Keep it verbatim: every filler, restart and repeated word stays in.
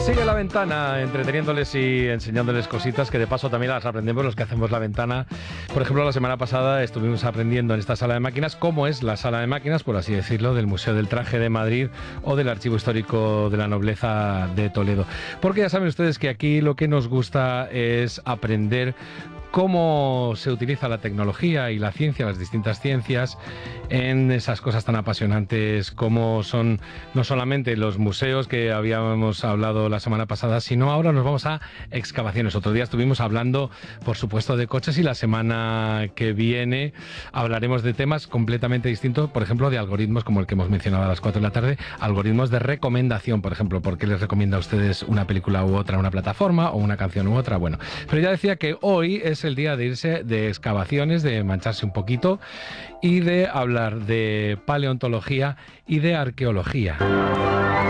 Sigue La Ventana, entreteniéndoles y enseñándoles cositas que de paso también las aprendemos los que hacemos La Ventana. Por ejemplo, la semana pasada estuvimos aprendiendo en esta sala de máquinas cómo es la sala de máquinas, por así decirlo, del Museo del Traje de Madrid o del Archivo Histórico de la Nobleza de Toledo. Porque ya saben ustedes que aquí lo que nos gusta es aprender cómo se utiliza la tecnología y la ciencia, las distintas ciencias, en esas cosas tan apasionantes como son no solamente los museos que habíamos hablado la semana pasada, sino ahora nos vamos a excavaciones. Otro día estuvimos hablando, por supuesto, de coches y la semana que viene hablaremos de temas completamente distintos, por ejemplo, de algoritmos como el que hemos mencionado a las cuatro de la tarde, algoritmos de recomendación, por ejemplo, ¿por qué les recomienda a ustedes una película u otra, una plataforma o una canción u otra? Bueno, pero ya decía que hoy es el día de irse de excavaciones, de mancharse un poquito y de hablar de paleontología y de arqueología.